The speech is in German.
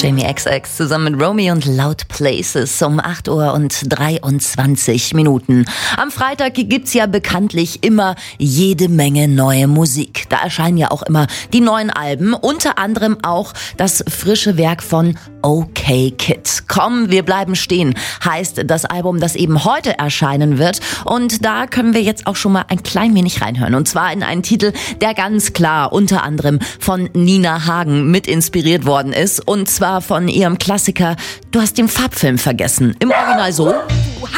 Jamie XX zusammen mit Romy und Loud Places um 8:23 Uhr. Am Freitag gibt's ja bekanntlich immer jede Menge neue Musik. Da erscheinen ja auch immer die neuen Alben, unter anderem auch das frische Werk von OK Kid. Komm, wir bleiben stehen, heißt das Album, das eben heute erscheinen wird. Und da können wir jetzt auch schon mal ein klein wenig reinhören. Und zwar in einen Titel, der ganz klar unter anderem von Nina Hagen mit inspiriert worden ist. Und zwar von ihrem Klassiker Du hast den Farbfilm vergessen. Im Original so.